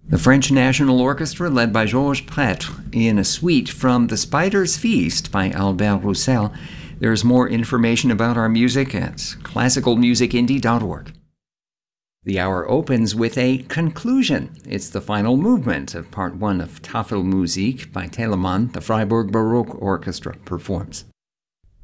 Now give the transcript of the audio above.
The French National Orchestra, led by Georges Prêtre, in a suite from The Spider's Feast by Albert Roussel. There's more information about our music at classicalmusicindie.org. The hour opens with a conclusion. It's the final movement of Part 1 of Tafelmusik by Telemann, the Freiburg Baroque Orchestra performs.